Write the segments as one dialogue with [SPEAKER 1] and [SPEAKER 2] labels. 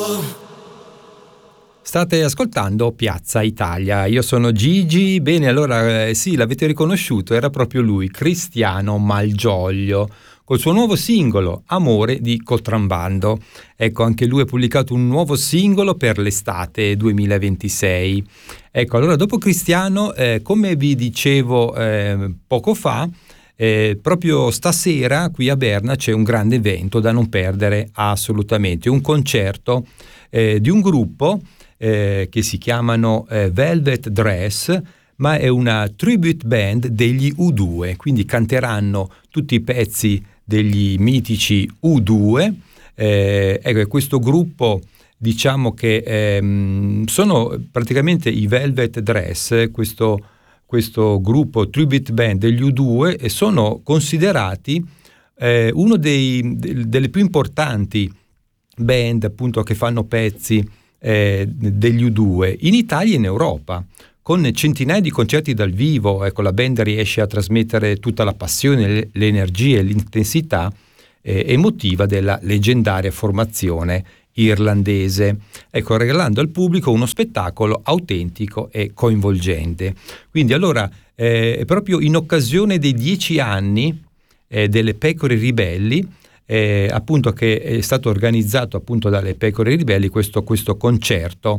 [SPEAKER 1] State ascoltando Piazza Italia, io sono Gigi. Bene, allora sì, l'avete riconosciuto, era proprio lui, Cristiano Malgioglio, col suo nuovo singolo Amore di Contrabbando. Ecco, anche lui ha pubblicato un nuovo singolo per l'estate 2026. Ecco, allora dopo Cristiano, come vi dicevo poco fa, proprio stasera qui a Berna c'è un grande evento da non perdere assolutamente, un concerto di un gruppo che si chiamano Velvet Dress, ma è una tribute band degli U2, quindi canteranno tutti i pezzi degli mitici U2. Ecco, questo gruppo, diciamo che sono praticamente i Velvet Dress, questo gruppo tribute band degli U2, e sono considerati uno delle più importanti band appunto che fanno pezzi degli U2 in Italia e in Europa, con centinaia di concerti dal vivo. Ecco, la band riesce a trasmettere tutta la passione, l'energia e l'intensità emotiva della leggendaria formazione irlandese, ecco, regalando al pubblico uno spettacolo autentico e coinvolgente. Quindi allora proprio in occasione dei 10 anni delle Pecore Ribelli, appunto, che è stato organizzato appunto dalle Pecore Ribelli, questo concerto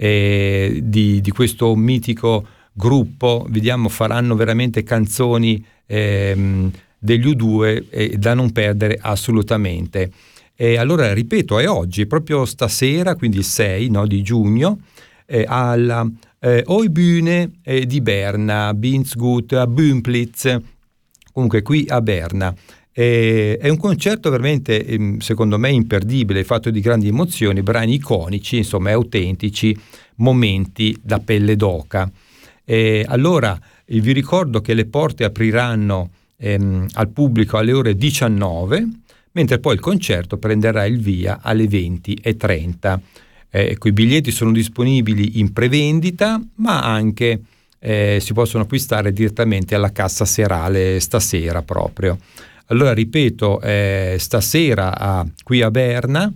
[SPEAKER 1] di questo mitico gruppo. Vediamo, faranno veramente canzoni degli U2 da non perdere assolutamente. E allora ripeto, è oggi, proprio stasera, quindi il 6 di giugno, alla Oibühne di Berna, Binsgut a Bümplitz, comunque qui a Berna. È un concerto veramente, secondo me, imperdibile, fatto di grandi emozioni, brani iconici, insomma, autentici, momenti da pelle d'oca. Allora vi ricordo che le porte apriranno al pubblico alle ore 19, mentre poi il concerto prenderà il via alle 20:30. Ecco, i biglietti sono disponibili in prevendita, ma anche si possono acquistare direttamente alla cassa serale stasera proprio. Allora ripeto, stasera qui a Berna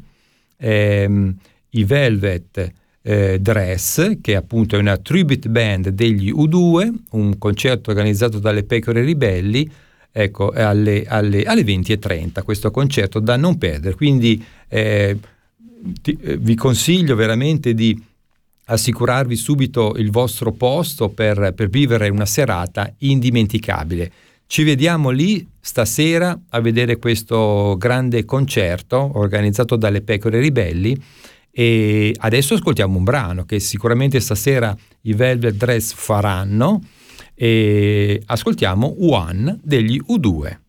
[SPEAKER 1] i Velvet Dress, che appunto è una tribute band degli U2, un concerto organizzato dalle Pecore Ribelli, ecco, alle 20:30, questo concerto da non perdere. Quindi vi consiglio veramente di assicurarvi subito il vostro posto per vivere una serata indimenticabile. Ci vediamo lì stasera a vedere questo grande concerto organizzato dalle Pecore Ribelli, e adesso ascoltiamo un brano che sicuramente stasera i Velvet Dress faranno, e ascoltiamo One degli U2.